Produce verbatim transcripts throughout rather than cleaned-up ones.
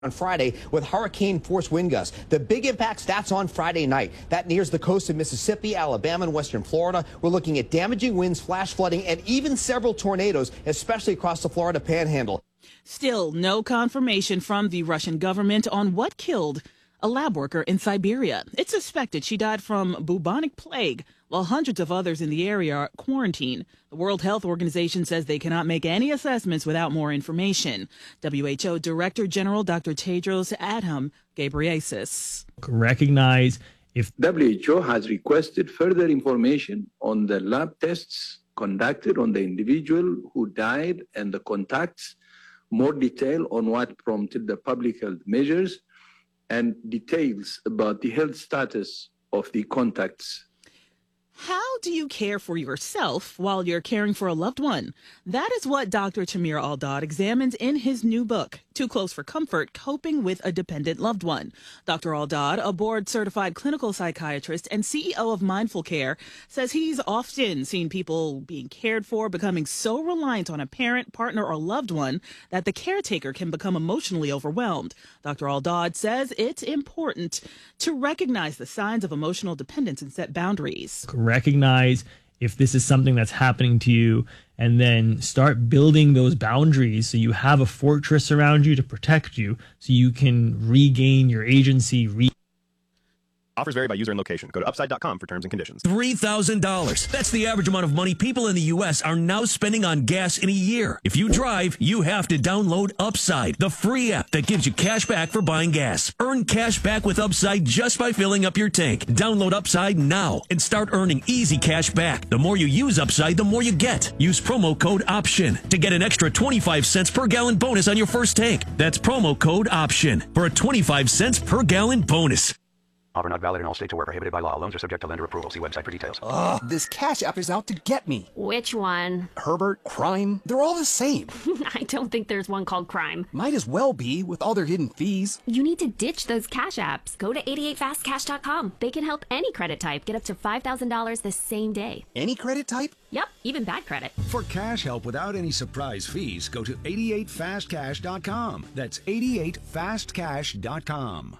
on Friday with hurricane-force wind gusts. The big impact stats on Friday night. That nears the coast of Mississippi, Alabama, and western Florida. We're looking at damaging winds, flash flooding, and even several tornadoes, especially across the Florida panhandle. Still no confirmation from the Russian government on what killed a lab worker in Siberia. It's suspected she died from bubonic plague, while hundreds of others in the area are quarantined. The World Health Organization says they cannot make any assessments without more information. W H O Director General Doctor Tedros Adhanom Ghebreyesus. Recognize if W H O has requested further information on the lab tests conducted on the individual who died and the contacts, more detail on what prompted the public health measures, and details about the health status of the contacts. How do you care for yourself while you're caring for a loved one? That is what Doctor Tamir Al-Dad examines in his new book, Too Close for Comfort, Coping with a Dependent Loved One. Doctor Al-Dad, a board-certified clinical psychiatrist and C E O of Mindful Care, says he's often seen people being cared for becoming so reliant on a parent, partner, or loved one that the caretaker can become emotionally overwhelmed. Doctor Al-Dad says it's important to recognize the signs of emotional dependence and set boundaries. recognize if this is something that's happening to you, and then start building those boundaries so you have a fortress around you to protect you, so you can regain your agency. Re- Offers vary by user and location. Go to upside dot com for terms and conditions. three thousand dollars. That's the average amount of money people in the U S are now spending on gas in a year. If you drive, you have to download Upside, the free app that gives you cash back for buying gas. Earn cash back with Upside just by filling up your tank. Download Upside now and start earning easy cash back. The more you use Upside, the more you get. Use promo code OPTION to get an extra twenty-five cents per gallon bonus on your first tank. That's promo code OPTION for a twenty-five cents per gallon bonus. Offer not valid in all states or where prohibited by law. Loans are subject to lender approval. See website for details. Ugh, this Cash App is out to get me. Which one? Herbert, Crime, they're all the same. I don't think there's one called Crime. Might as well be with all their hidden fees. You need to ditch those Cash Apps. Go to eighty-eight fast cash dot com. They can help any credit type get up to five thousand dollars the same day. Any credit type? Yep, even bad credit. For cash help without any surprise fees, go to eighty-eight fast cash dot com. That's eighty-eight fast cash dot com.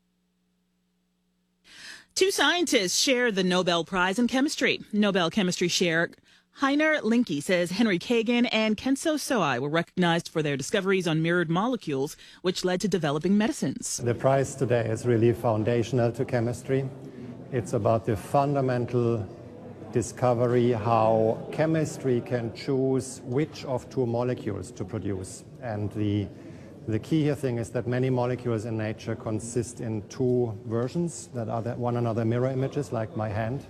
Two scientists share the Nobel Prize in Chemistry. Nobel Chemistry chair Heiner Linke says Henry Kagan and Kenzo Soi were recognized for their discoveries on mirrored molecules, which led to developing medicines. The prize today is really foundational to chemistry. It's about the fundamental discovery how chemistry can choose which of two molecules to produce. And the The key here thing is that many molecules in nature consist in two versions that are one another mirror images, like my hand.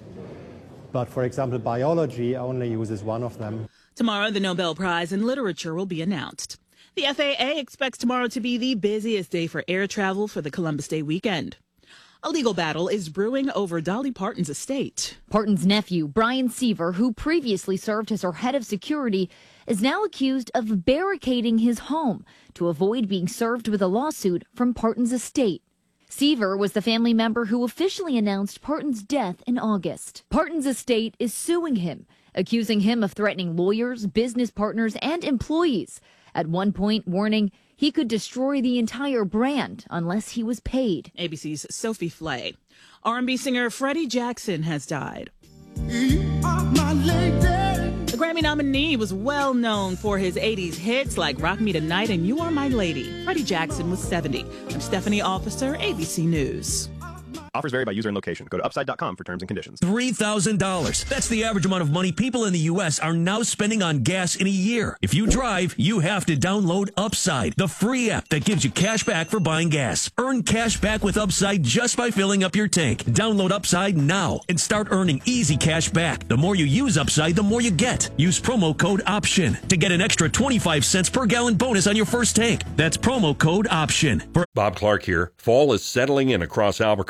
But for example, biology only uses one of them. Tomorrow, the Nobel Prize in Literature will be announced. The F A A expects tomorrow to be the busiest day for air travel for the Columbus Day weekend. A legal battle is brewing over Dolly Parton's estate. Parton's nephew, Brian Seaver, who previously served as her head of security, is now accused of barricading his home to avoid being served with a lawsuit from Parton's estate. Seaver was the family member who officially announced Parton's death in August. Parton's estate is suing him, accusing him of threatening lawyers, business partners, and employees. At one point, warning he could destroy the entire brand unless he was paid. A B C's Sophie Flay. R and B singer Freddie Jackson has died. You are my lady. The Grammy nominee was well known for his eighties hits like Rock Me Tonight and You Are My Lady. Freddie Jackson was seventy. I'm Stephanie Officer, A B C News. Offers vary by user and location. Go to upside dot com for terms and conditions. three thousand dollars. That's the average amount of money people in the U S are now spending on gas in a year. If you drive, you have to download Upside, the free app that gives you cash back for buying gas. Earn cash back with Upside just by filling up your tank. Download Upside now and start earning easy cash back. The more you use Upside, the more you get. Use promo code OPTION to get an extra twenty-five cents per gallon bonus on your first tank. That's promo code OPTION. For- Bob Clark here. Fall is settling in across Albuquerque.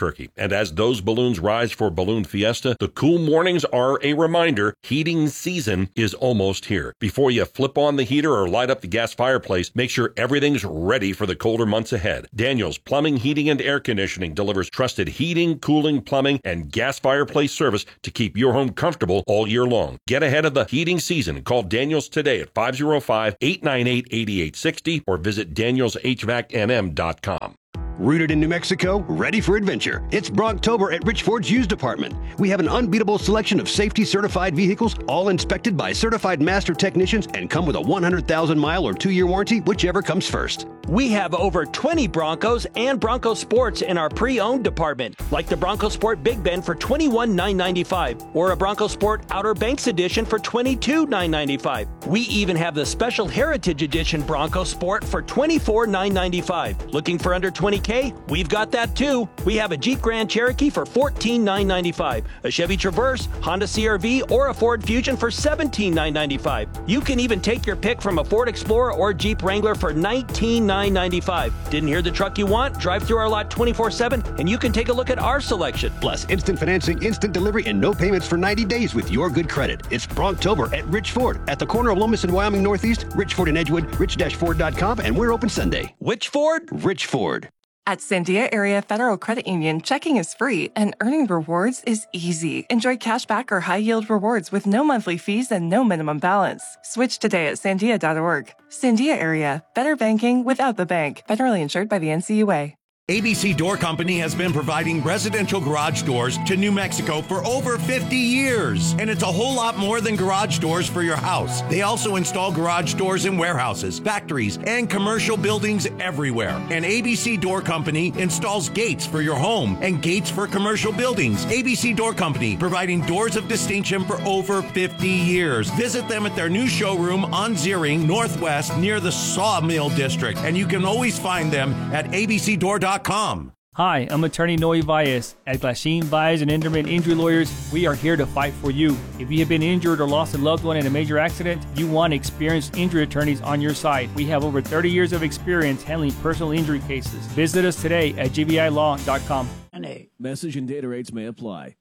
Albuquerque. And as those balloons rise for Balloon Fiesta, the cool mornings are a reminder heating season is almost here. Before you flip on the heater or light up the gas fireplace, make sure everything's ready for the colder months ahead. Daniels Plumbing, Heating, and Air Conditioning delivers trusted heating, cooling, plumbing, and gas fireplace service to keep your home comfortable all year long. Get ahead of the heating season and call Daniels today at five oh five, eight nine eight, eight eight six oh or visit daniels h v a c n m dot com. Rooted in New Mexico, ready for adventure. It's Brocktober at Rich Ford's Used Department. We have an unbeatable selection of safety-certified vehicles, all inspected by certified master technicians and come with a one hundred thousand mile or two-year warranty, whichever comes first. We have over twenty Broncos and Bronco Sports in our pre-owned department, like the Bronco Sport Big Bend for twenty-one thousand nine hundred ninety-five dollars or a Bronco Sport Outer Banks Edition for twenty-two thousand nine hundred ninety-five dollars. We even have the Special Heritage Edition Bronco Sport for twenty-four thousand nine hundred ninety-five dollars. Looking for under twenty K? We've got that too. We have a Jeep Grand Cherokee for fourteen thousand nine hundred ninety-five dollars, a Chevy Traverse, Honda C R V, or a Ford Fusion for seventeen thousand nine hundred ninety-five dollars. You can even take your pick from a Ford Explorer or Jeep Wrangler for nineteen thousand nine hundred ninety-five dollars. Didn't hear the truck you want? Drive through our lot twenty-four seven and you can take a look at our selection. Plus, instant financing, instant delivery, and no payments for ninety days with your good credit. It's Brocktober at Rich Ford at the corner of Lomas and Wyoming Northeast, Rich Ford in Edgewood, rich dash ford dot com, and we're open Sunday. Which Ford? Rich Ford. At Sandia Area Federal Credit Union, checking is free and earning rewards is easy. Enjoy cash back or high-yield rewards with no monthly fees and no minimum balance. Switch today at sandia dot org. Sandia Area, better banking without the bank. Federally insured by the N C U A. A B C Door Company has been providing residential garage doors to New Mexico for over fifty years. And it's a whole lot more than garage doors for your house. They also install garage doors in warehouses, factories, and commercial buildings everywhere. And A B C Door Company installs gates for your home and gates for commercial buildings. A B C Door Company, providing doors of distinction for over fifty years. Visit them at their new showroom on Zeering Northwest near the Sawmill District. And you can always find them at a b c door dot com. Hi, I'm attorney Noe Valles. At Glasheen, Valles and Enderman Injury Lawyers, we are here to fight for you. If you have been injured or lost a loved one in a major accident, you want experienced injury attorneys on your side. We have over thirty years of experience handling personal injury cases. Visit us today at g v i law dot com. Message and data rates may apply.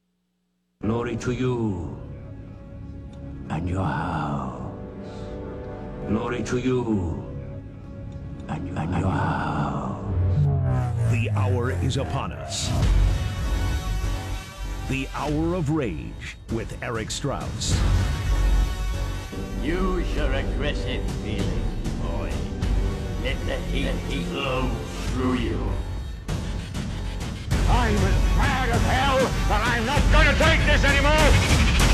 Glory to you and your house. Glory to you and your, and your house. The hour is upon us. The Hour of Rage with Eric Strauss. Use your aggressive feelings, boy. Let the heat, heat flow through you. I'm as mad as hell, but I'm not gonna take this anymore!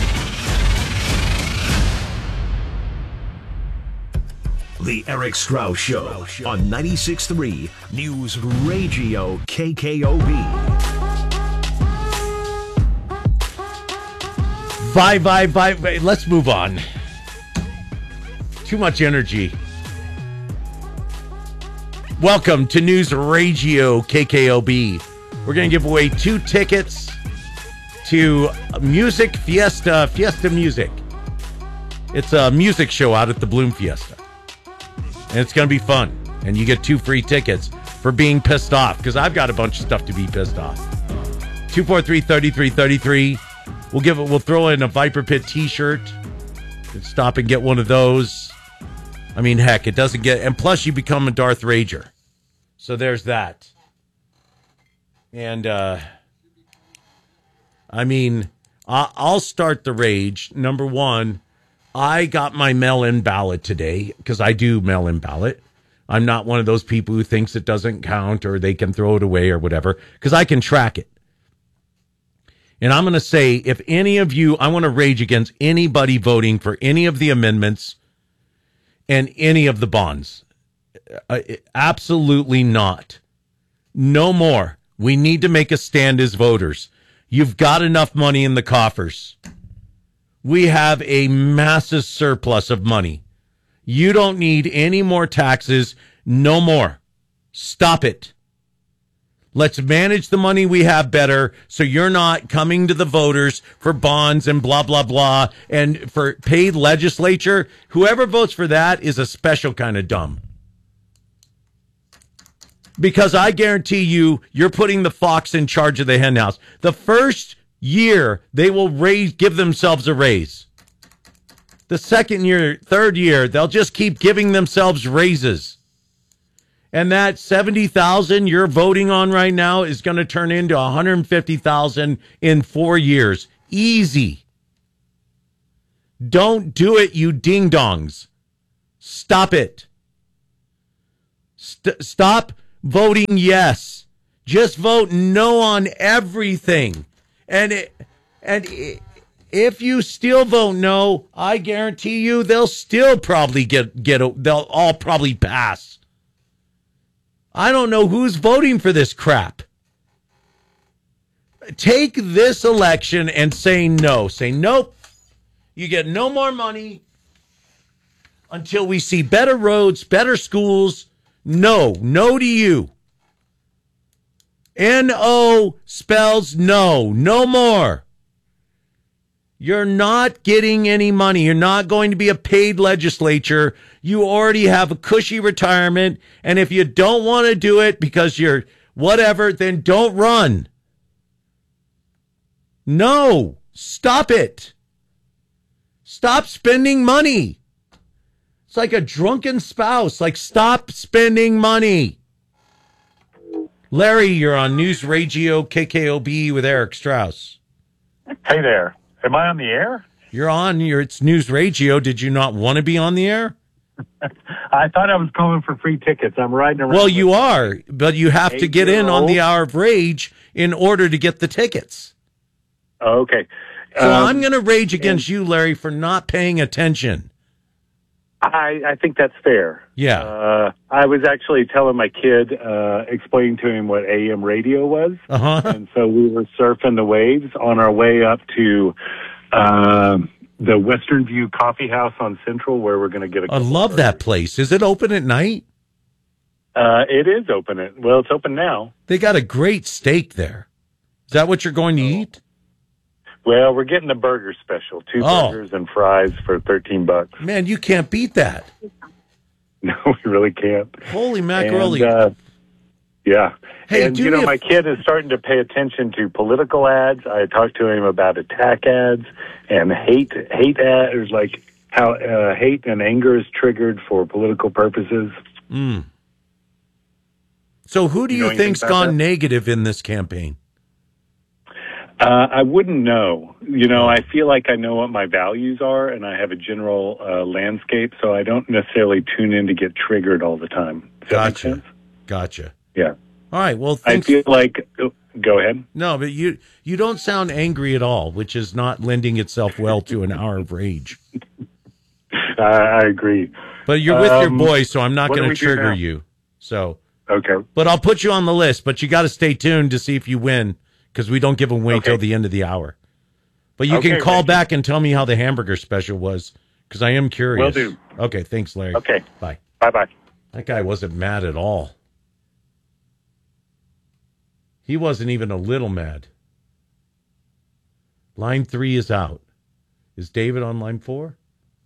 The Eric Strauss Show on ninety-six point three News Radio K K O B. Bye, bye, bye. Let's move on. Too much energy. Welcome to News Radio K K O B. We're going to give away two tickets to Music Fiesta, Fiesta Music. It's a music show out at the Bloom Fiesta. And it's going to be fun. And you get two free tickets for being pissed off, because I've got a bunch of stuff to be pissed off. two four three, three three three three. We'll give it. We'll throw in a Viper Pit t-shirt. Stop and get one of those. I mean, heck, it doesn't get... And plus, you become a Darth Rager. So there's that. And, uh... I mean, I'll start the rage. Number one... I got my mail-in ballot today, because I do mail-in ballot. I'm not one of those people who thinks it doesn't count or they can throw it away or whatever, because I can track it. And I'm going to say, if any of you, I want to rage against anybody voting for any of the amendments and any of the bonds. Uh, absolutely not. No more. We need to make a stand as voters. You've got enough money in the coffers. We have a massive surplus of money. You don't need any more taxes. No more. Stop it. Let's manage the money we have better, so you're not coming to the voters for bonds and blah, blah, blah, and for paid legislature. Whoever votes for that is a special kind of dumb. Because I guarantee you, you're putting the fox in charge of the hen house. The first year, they will raise, give themselves a raise. The second year, third year, they'll just keep giving themselves raises. And that seventy thousand you're voting on right now is going to turn into one hundred fifty thousand in four years. Easy. Don't do it, you ding-dongs. Stop it. St- stop voting yes. Just vote no on everything. And it, and it, if you still vote no, I guarantee you they'll still probably get get a, they'll all probably pass. I don't know who's voting for this crap. Take this election and say no. Say nope. You get no more money until we see better roads, better schools. No. No to you. N O spells no. No more. You're not getting any money. You're not going to be a paid legislature. You already have a cushy retirement. And if you don't want to do it because you're whatever, then don't run. No. Stop it. Stop spending money. It's like a drunken spouse. Like, stop spending money. Larry, you're on News Radio K K O B with Eric Strauss. Hey there. Am I on the air? You're on. You're, it's News Radio. Did you not want to be on the air? I thought I was calling for free tickets. I'm riding around. Well, you are, but you have to get in on the Hour of Rage in order to get the tickets. Okay. So Um, I'm going to rage against you, Larry, for not paying attention. I, I think that's fair. Yeah. Uh, I was actually telling my kid, uh, explaining to him what A M radio was. Uh-huh. And so we were surfing the waves on our way up to uh, the Western View Coffee House on Central, where we're going to get a I love that place. Is it open at night? Uh, it is open. It Well, it's open now. They got a great steak there. Is that what you're going to eat? Well, we're getting the burger special. Two Oh. burgers and fries for thirteen bucks. Man, you can't beat that. No, we really can't. Holy macaroni. And, uh, yeah. Hey, and, do you know, me a- my kid is starting to pay attention to political ads. I talked to him about attack ads and hate hate ads, like how uh, hate and anger is triggered for political purposes. Mm. So who do You you, know anything think's about gone that? negative in this campaign? Uh, I wouldn't know. You know, I feel like I know what my values are, and I have a general uh, landscape, so I don't necessarily tune in to get triggered all the time. Does that make Gotcha. sense? Gotcha. Yeah. All right. Well, I thanks. feel like... oh, go ahead. No, but you you don't sound angry at all, which is not lending itself well to an hour of rage. I, I agree. But you're with your Um, boy, so I'm not what do going we to do trigger now? you. So Okay. But I'll put you on the list. But you got to stay tuned to see if you win, because we don't give them away Okay. till the end of the hour. But you Okay, can call thank you. back and tell me how the hamburger special was, because I am curious. Will do. Okay, thanks, Larry. Okay. Bye. Bye-bye. That guy wasn't mad at all. He wasn't even a little mad. Line three is out. Is David on line four?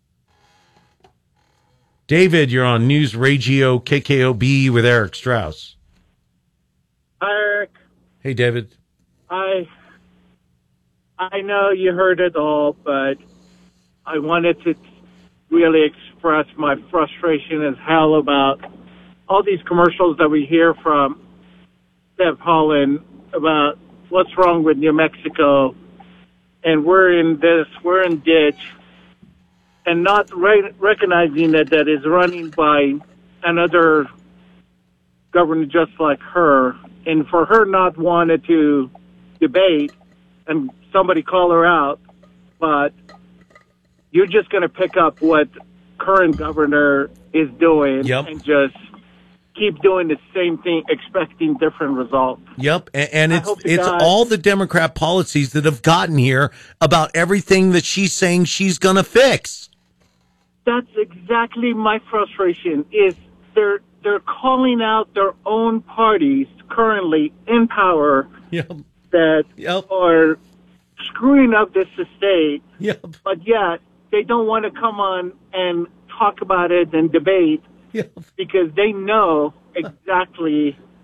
David, you're on News Radio K K O B with Eric Strauss. Hi, Eric. Hey, David. I I know you heard it all, but I wanted to really express my frustration as hell about all these commercials that we hear from Steph Holland about what's wrong with New Mexico, and we're in this, we're in ditch, and not re- recognizing that that is running by another governor just like her, and for her not wanting to debate and somebody call her out, but you're just going to pick up what current governor is doing Yep. and just keep doing the same thing, expecting different results. Yep, and, and I it's hope to it's God- all the Democrat policies that have gotten here about everything that she's saying she's going to fix. That's exactly my frustration. Is they're they're calling out their own parties currently in power Yep. that are screwing up this state. Yep. But yet they don't want to come on and talk about it and debate Yep. because they know exactly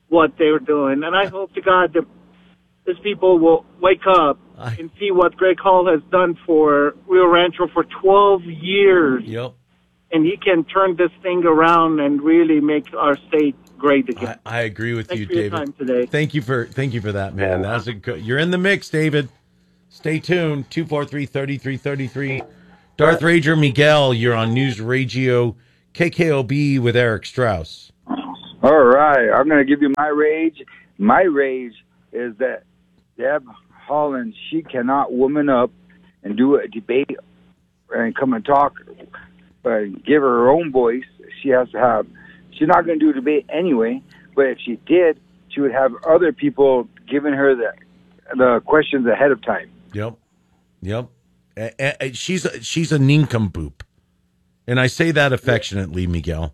what they were doing. And I hope to God that these people will wake up and see what Greg Hall has done for Rio Rancho for twelve years. Yep. And he can turn this thing around and really make our state great again. I, I agree with Thanks you, for your David. time today. Thank you for thank you for that, man. That was a good, you're in the mix, David. Stay tuned. two four three, three three three three. Darth Rager Miguel, you're on News Radio K K O B with Eric Strauss. All right, I'm going to give you my rage. My rage is that Deb Holland, she cannot woman up and do a debate and come and talk, but give her her own voice. She has to have, she's not going to do a debate anyway, but if she did, she would have other people giving her the the questions ahead of time. Yep. Yep. A- a- she's a, she's a nincompoop. And I say that affectionately, Miguel.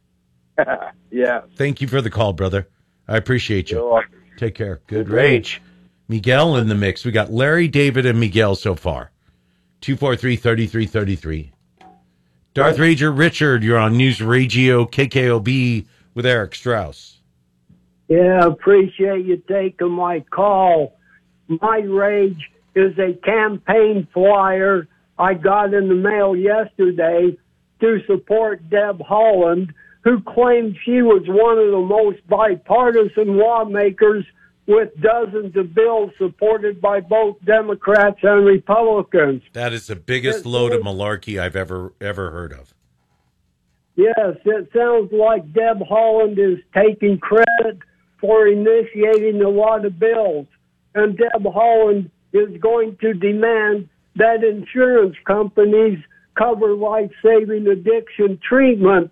Yeah. Thank you for the call, brother. I appreciate you. Take care. Good rage. Miguel in the mix. We got Larry, David, and Miguel so far. two four three, three three three three. Darth Rager Richard, you're on News Radio K K O B with Eric Strauss. Yeah, appreciate you taking my call. My rage is a campaign flyer I got in the mail yesterday to support Deb Holland, who claimed she was one of the most bipartisan lawmakers with dozens of bills supported by both Democrats and Republicans. That is the biggest load of malarkey I've ever ever heard of. Yes, it sounds like Deb Holland is taking credit for initiating a lot of bills. And Deb Holland is going to demand that insurance companies cover life-saving addiction treatment.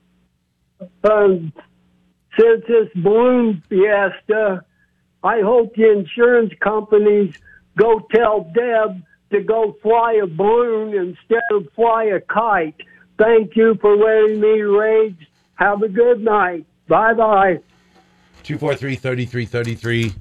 Um, since this balloon fiesta, I hope the insurance companies go tell Deb to go fly a balloon instead of fly a kite. Thank you for letting me rage. Have a good night. Bye-bye. two four three, three three three three.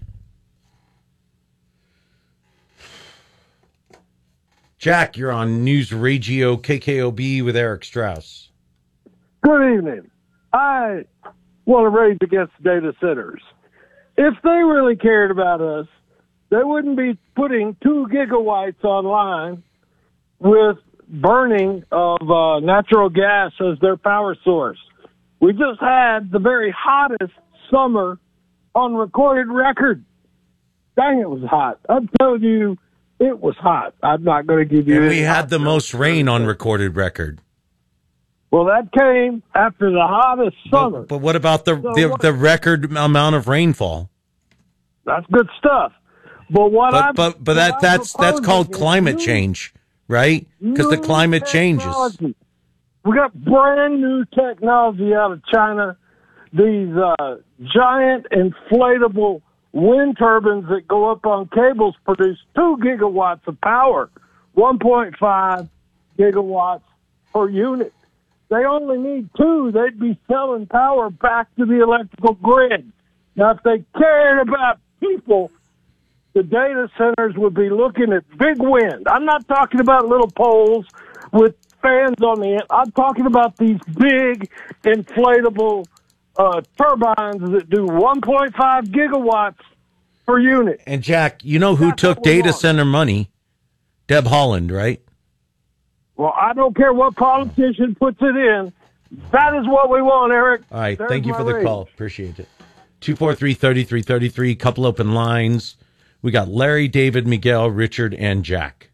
Jack, you're on News Radio K K O B with Eric Strauss. Good evening. I want to rage against data centers. If they really cared about us, they wouldn't be putting two gigawatts online with burning of uh, natural gas as their power source. We just had the very hottest summer on recorded record. Dang, it was hot. I'm telling you, it was hot. I'm not going to give you And any we had the most rain on recorded record. Well, that came after the hottest summer. But, but what about the, So the what- the record amount of rainfall? That's good stuff. But what But I'm, but but what that I'm that's that's called proposing is climate new- change, right? Because the new climate changes. technology. We got brand new technology out of China. These uh, giant inflatable wind turbines that go up on cables produce two gigawatts of power, one point five gigawatts per unit. They only need two. They'd be selling power back to the electrical grid. Now, if they cared about people, the data centers would be looking at big wind. I'm not talking about little poles with fans on the end. I'm talking about these big inflatable uh, turbines that do one point five gigawatts per unit. And Jack, you know who took data center money? Deb Holland, right? Well, I don't care what politician puts it in. That is what we want, Eric. All right, There's thank you my for the rage. call. Appreciate it. two four three, three three three three, couple open lines. We got Larry, David, Miguel, Richard, and Jack.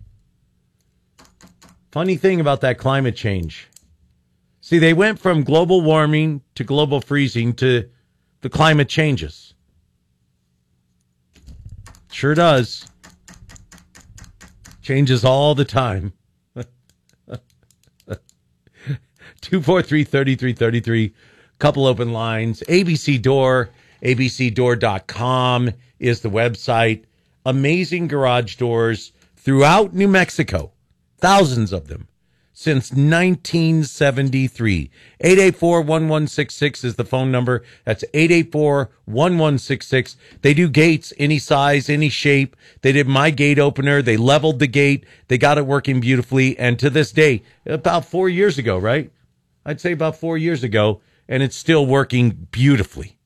Funny thing about that climate change. See, they went from global warming to global freezing to the climate changes. Sure does. Changes all the time. two four three, three three three three. Couple open lines. A B C Door, A B C door dot com is the website. Amazing garage doors throughout New Mexico. Thousands of them since nineteen seventy-three. eight eight four, one one six six is the phone number. That's eight eight four, one one six six. They do gates any size, any shape. They did my gate opener. They leveled the gate. They got it working beautifully. And to this day, about four years ago, right? I'd say about four years ago, and it's still working beautifully.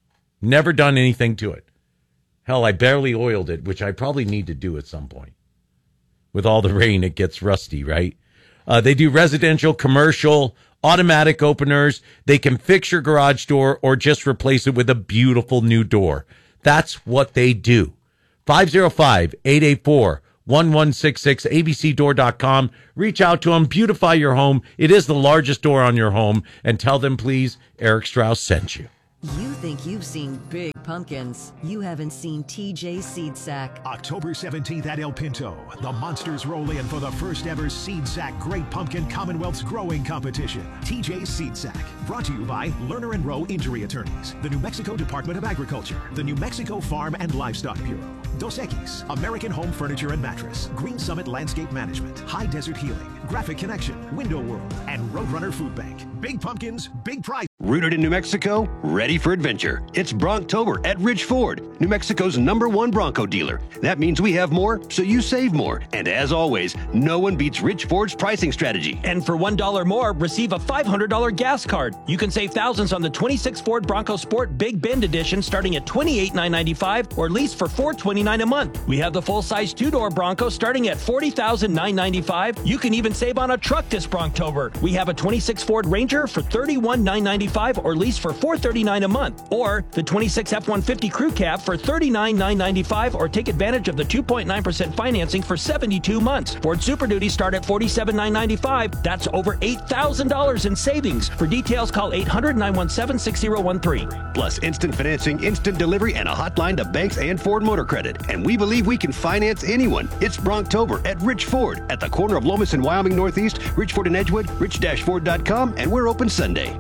Never done anything to it. Hell, I barely oiled it, which I probably need to do at some point. With all the rain, it gets rusty, right? Uh, they do residential, commercial, automatic openers. They can fix your garage door or just replace it with a beautiful new door. That's what they do. five oh five, eight eight four, one one six six, a b c door dot com. Reach out to them. Beautify your home. It is the largest door on your home. And tell them, please, Eric Strauss sent you. You think you've seen big pumpkins. You haven't seen T J Seed Sack. October seventeenth at El Pinto, the Monsters roll in for the first ever Seed Sack Great Pumpkin Commonwealth's Growing Competition. T J Seed Sack, brought to you by Lerner and Rowe Injury Attorneys, the New Mexico Department of Agriculture, the New Mexico Farm and Livestock Bureau, Dos Equis, American Home Furniture and Mattress, Green Summit Landscape Management, High Desert Healing, Graphic Connection, Window World, and Roadrunner Food Bank. Big pumpkins, big price. Rooted in New Mexico, ready for adventure. It's Bronctober at Ridge Ford, New Mexico's number one Bronco dealer. That means we have more, so you save more. And as always, no one beats Ridge Ford's pricing strategy. And for one dollar more, receive a five hundred dollars gas card. You can save thousands on the twenty-six Ford Bronco Sport Big Bend Edition starting at twenty-eight thousand nine hundred ninety-five dollars or lease for four hundred twenty-nine dollars a month. We have the full-size two-door Bronco starting at forty thousand nine hundred ninety-five dollars. You can even save on a truck this Bronctober. We have a twenty-six Ford Ranger for thirty-one thousand nine hundred ninety-five dollars or lease for four hundred thirty-nine dollars a month. Or the twenty-six F one fifty Crew Cab for thirty-nine thousand nine hundred ninety-five dollars or take advantage of the two point nine percent financing for seventy-two months. Ford Super Duty start at forty-seven thousand nine hundred ninety-five dollars. That's over eight thousand dollars in savings. For details, call eight hundred, nine one seven, six zero one three. Plus instant financing, instant delivery, and a hotline to banks and Ford Motor Credit. And we believe we can finance anyone. It's Bronctober at Ridge Ford at the corner of Lomas and Wyoming Northeast, Ridgeford and Edgewood, rich dash ford dot com, and we're open Sunday.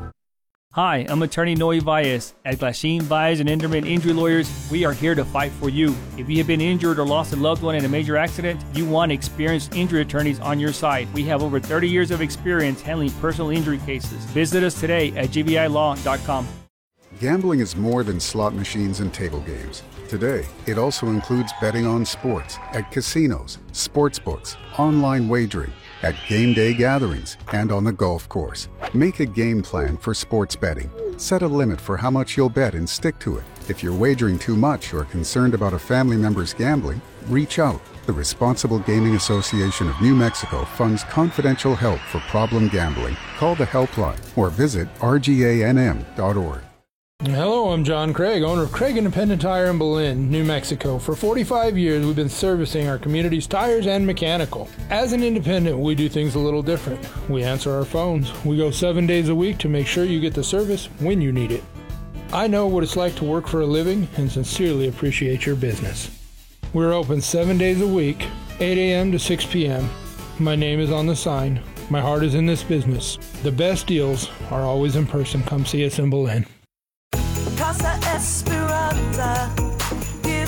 Hi, I'm attorney Noe Valles. At Glasheen Valles and Enderman Injury Lawyers, we are here to fight for you. If you have been injured or lost a loved one in a major accident, you want experienced injury attorneys on your side. We have over thirty years of experience handling personal injury cases. Visit us today at g b i law dot com. Gambling is more than slot machines and table games. Today, it also includes betting on sports at casinos, sports books, online wagering, at game day gatherings, and on the golf course. Make a game plan for sports betting. Set a limit for how much you'll bet and stick to it. If you're wagering too much or concerned about a family member's gambling, reach out. The Responsible Gaming Association of New Mexico funds confidential help for problem gambling. Call the helpline or visit r g a n m dot org. Hello, I'm John Craig, owner of Craig Independent Tire in Belen, New Mexico. For forty-five years, we've been servicing our community's tires and mechanical. As an independent, we do things a little different. We answer our phones. We go seven days a week to make sure you get the service when you need it. I know what it's like to work for a living and sincerely appreciate your business. We're open seven days a week, eight a.m. to six p.m. My name is on the sign. My heart is in this business. The best deals are always in person. Come see us in Belen. Casa Esperanza, give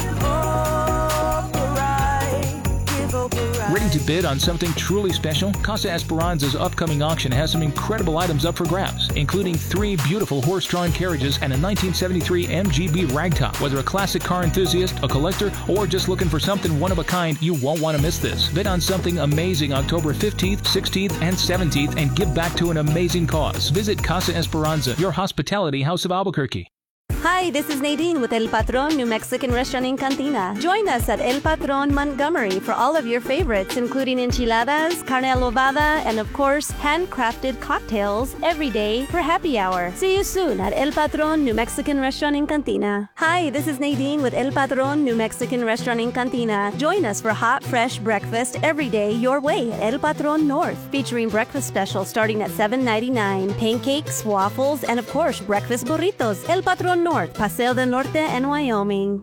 hope a ride, give hope a ride. Ready to bid on something truly special? Casa Esperanza's upcoming auction has some incredible items up for grabs, including three beautiful horse-drawn carriages and a nineteen seventy-three M G B ragtop. Whether a classic car enthusiast, a collector, or just looking for something one-of-a-kind, you won't want to miss this. Bid on something amazing October fifteenth, sixteenth, and seventeenth and give back to an amazing cause. Visit Casa Esperanza, your hospitality house of Albuquerque. Hi, this is Nadine with El Patron New Mexican Restaurant in Cantina. Join us at El Patron Montgomery for all of your favorites, including enchiladas, carne adobada, and of course, handcrafted cocktails every day for happy hour. See you soon at El Patron New Mexican Restaurant in Cantina. Hi, this is Nadine with El Patron New Mexican Restaurant in Cantina. Join us for hot, fresh breakfast every day your way at El Patron North, featuring breakfast specials starting at seven ninety-nine, pancakes, waffles, and of course, breakfast burritos. El Patron North, Paseo del Norte and Wyoming.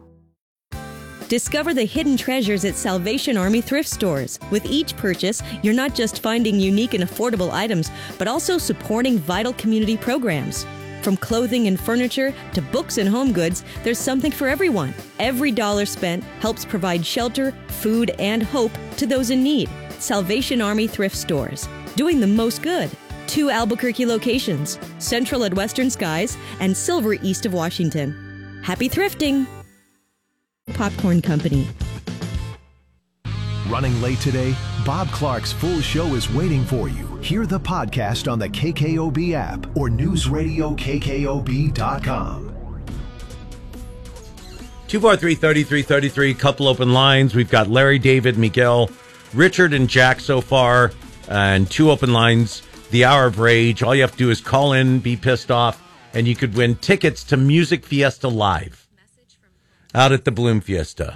Discover the hidden treasures at Salvation Army thrift stores. With each purchase, you're not just finding unique and affordable items, but also supporting vital community programs. From clothing and furniture to books and home goods, there's something for everyone. Every dollar spent helps provide shelter, food, and hope to those in need. Salvation Army thrift stores, doing the most good. Two Albuquerque locations, Central at Western Skies and Silver east of Washington. Happy thrifting! Popcorn Company. Running late today? Bob Clark's full show is waiting for you. Hear the podcast on the K K O B app or news radio K K O B dot com. two four three, three three three three, couple open lines. We've got Larry, David, Miguel, Richard, and Jack so far, and two open lines. The Hour of Rage. All you have to do is call in, be pissed off, and you could win tickets to Music Fiesta Live out at the Bloom Fiesta.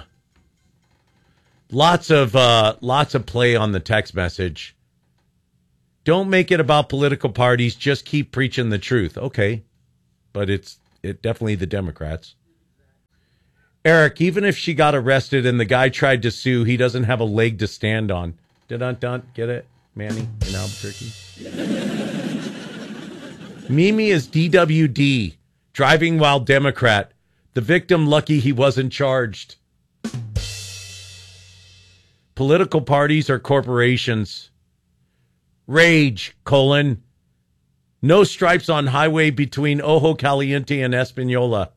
Lots of uh, lots of play on the text message. Don't make it about political parties. Just keep preaching the truth. Okay, but it's it definitely the Democrats. Eric, even if she got arrested and the guy tried to sue, he doesn't have a leg to stand on. Dun dun, get it, Manny in Albuquerque. Mimi is D W D, driving while Democrat. The victim lucky he wasn't charged. Political parties are corporations. Rage, colon. No stripes on highway between Ojo Caliente and Espanola.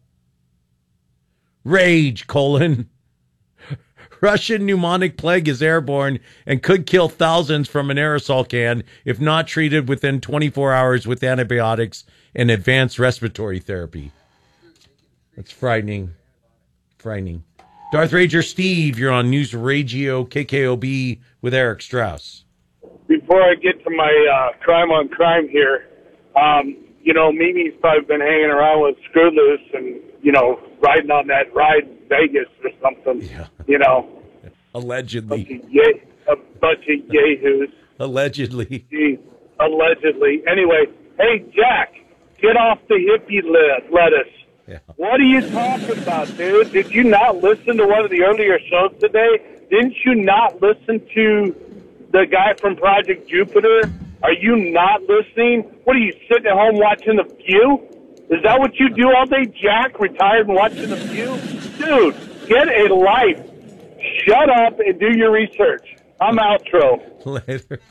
Rage, colon. Russian pneumonic plague is airborne and could kill thousands from an aerosol can if not treated within twenty-four hours with antibiotics and advanced respiratory therapy. That's frightening. Frightening. Darth Rager Steve, you're on News Radio K K O B with Eric Strauss. Before I get to my uh, crime on crime here, um, you know, Mimi's probably been hanging around with Screw Loose and, you know, riding on that ride in Vegas or something, yeah. you know. Allegedly. A bunch of, yay, a bunch of yahoos. Allegedly. Gee, allegedly. Anyway, hey, Jack, get off the hippie let- lettuce. Yeah. What are you talking about, dude? Did you not listen to one of the earlier shows today? Didn't you not listen to the guy from Project Jupiter? Are you not listening? What are you, sitting at home watching The View? Is that what you do all day, Jack? Retired and watching The View? Dude, get a life. Shut up and do your research. I'm outro. Later.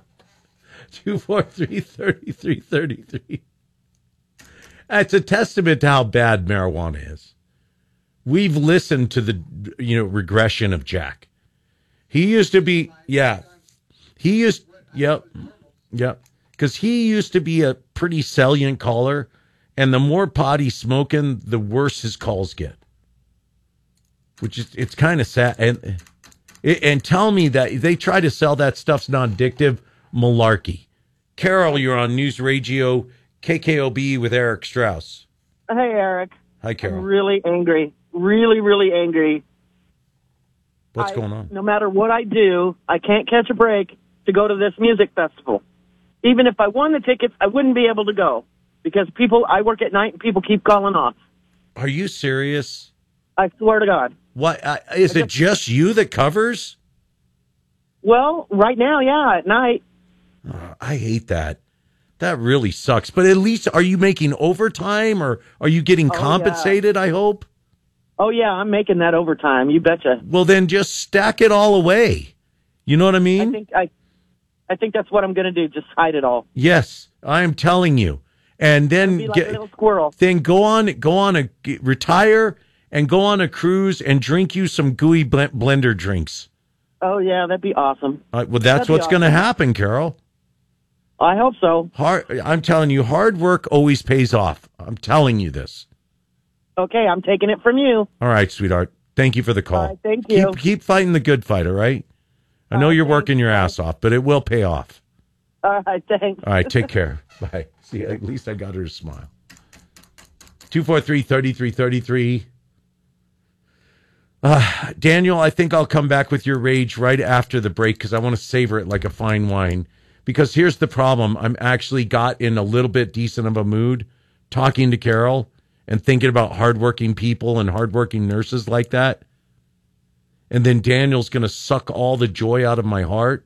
two four three, three three three three. It's a testament to how bad marijuana is. We've listened to the, you know, regression of Jack. He used to be, yeah. He used, yep, yep. Because he used to be a pretty salient caller, and the more pot he's smoking, the worse his calls get. Which is, it's kind of sad. And, and tell me that they try to sell that stuff's non-addictive. Malarkey. Carol, you're on News Radio K K O B with Eric Strauss. Hey, Eric. Hi, Carol. I'm really angry. Really, really angry. What's I, going on? No matter what I do, I can't catch a break to go to this music festival. Even if I won the tickets, I wouldn't be able to go because people, I work at night and people keep calling off. Are you serious? I swear to God. What, uh, is it just you that covers? Well, right now, yeah, at night. Oh, I hate that. That really sucks. But at least, are you making overtime or are you getting Oh, compensated, I hope? Oh, yeah, I'm making that overtime. You betcha. Well, then just stack it all away. You know what I mean? I think I, I think that's what I'm going to do. Just hide it all. Yes, I am telling you. And then Be like get, a little squirrel. then go on, go on a get, retire and go on a cruise and drink you some gooey bl- blender drinks. Oh, yeah, that'd be awesome. Uh, well, that's That'd be what's going to awesome. happen, Carol. I hope so. Hard, I'm telling you, hard work always pays off. I'm telling you this. Okay, I'm taking it from you. All right, sweetheart. Thank you for the call. All right, thank you. Keep, keep fighting the good fight, all right? I know you're working your ass off, but it will pay off. All right, thanks. All right, take care. Bye. See, at least I got her to smile. two four three, three three three three. Uh, Daniel, I think I'll come back with your rage right after the break because I want to savor it like a fine wine. Because here's the problem. I'm actually got in a little bit decent of a mood talking to Carol and thinking about hardworking people and hardworking nurses like that. And then Daniel's going to suck all the joy out of my heart.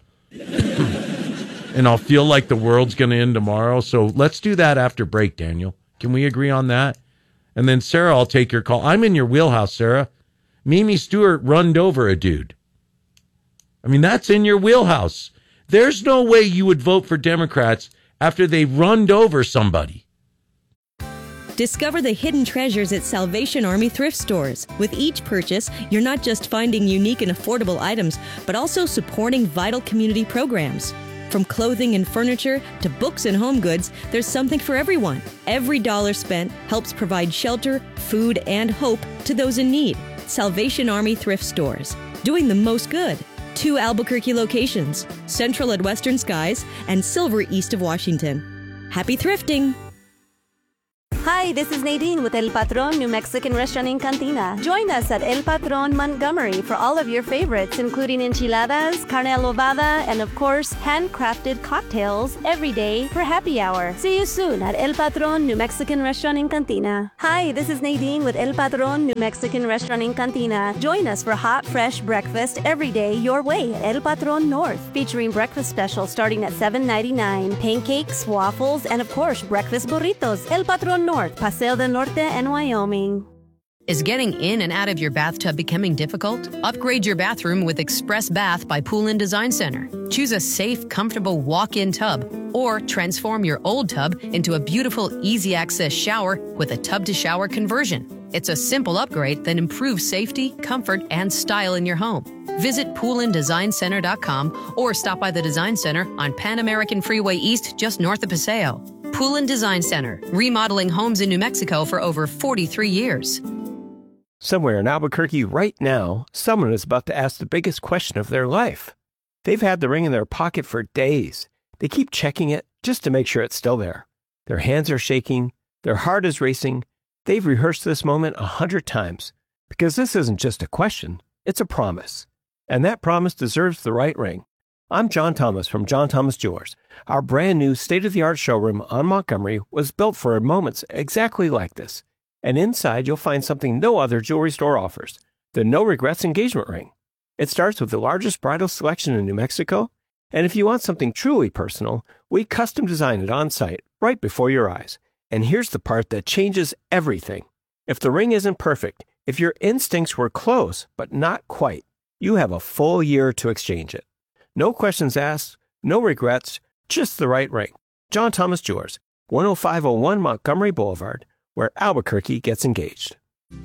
And I'll feel like the world's going to end tomorrow. So let's do that after break, Daniel. Can we agree on that? And then, Sarah, I'll take your call. I'm in your wheelhouse, Sarah. Mimi Stewart runned over a dude. I mean, that's in your wheelhouse. There's no way you would vote for Democrats after they runned over somebody. Discover the hidden treasures at Salvation Army thrift stores. With each purchase, you're not just finding unique and affordable items, but also supporting vital community programs. From clothing and furniture to books and home goods, there's something for everyone. Every dollar spent helps provide shelter, food, and hope to those in need. Salvation Army Thrift Stores, doing the most good. Two Albuquerque locations, Central at Western Skies and Silver east of Washington. Happy thrifting! Hi, this is Nadine with El Patron New Mexican Restaurant in Cantina. Join us at El Patron Montgomery for all of your favorites, including enchiladas, carne adobada, and of course, handcrafted cocktails every day for happy hour. See you soon at El Patron New Mexican Restaurant in Cantina. Hi, this is Nadine with El Patron New Mexican Restaurant in Cantina. Join us for hot, fresh breakfast every day your way at El Patron North, featuring breakfast specials starting at seven ninety-nine, pancakes, waffles, and of course, breakfast burritos. El Patron North. North, Paseo del Norte, and Wyoming. Is getting in and out of your bathtub becoming difficult? Upgrade your bathroom with Express Bath by Pool and Design Center. Choose a safe, comfortable walk-in tub, or transform your old tub into a beautiful, easy-access shower with a tub-to-shower conversion. It's a simple upgrade that improves safety, comfort, and style in your home. Visit pool and design center dot com or stop by the Design Center on Pan American Freeway East, just north of Paseo. Pool and Design Center, remodeling homes in New Mexico for over forty-three years. Somewhere in Albuquerque right now, someone is about to ask the biggest question of their life. They've had the ring in their pocket for days. They keep checking it just to make sure it's still there. Their hands are shaking. Their heart is racing. They've rehearsed this moment a hundred times because this isn't just a question, it's a promise. And that promise deserves the right ring. I'm John Thomas from John Thomas Jewelers. Our brand new state-of-the-art showroom on Montgomery was built for moments exactly like this. And inside you'll find something no other jewelry store offers, the No Regrets engagement ring. It starts with the largest bridal selection in New Mexico, and if you want something truly personal, we custom design it on site right before your eyes. And here's the part that changes everything. If the ring isn't perfect, if your instincts were close but not quite, you have a full year to exchange it. No questions asked, no regrets, just the right ring. John Thomas Jewelers, one oh five oh one Montgomery Boulevard, where Albuquerque gets engaged.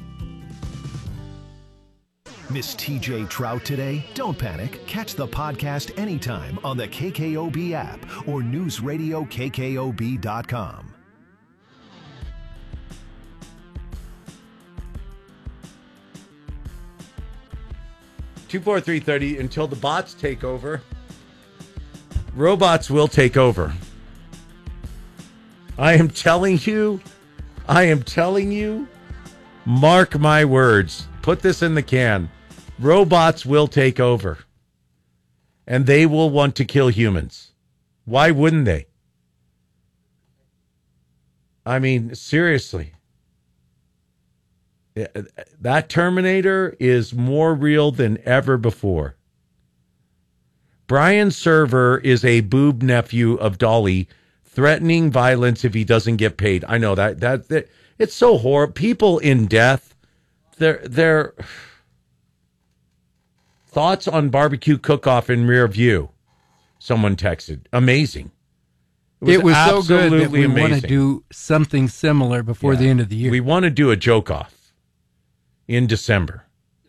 Miss T J Trout today? Don't panic. Catch the podcast anytime on the K K O B app or news radio K K O B dot com. two four three thirty until the bots take over. Robots will take over. I am telling you, I am telling you, mark my words. Put this in the can. Robots will take over. And they will want to kill humans. Why wouldn't they? I mean, seriously. That Terminator is more real than ever before. Brian Server is a boob nephew of Dolly, threatening violence if he doesn't get paid. I know that that, that it's so horrible. People in death, their their thoughts on barbecue cook-off in rear view. Someone texted. Amazing. It was, it was so good that we amazing. want to do something similar before yeah. the end of the year. We want to do a joke-off in December.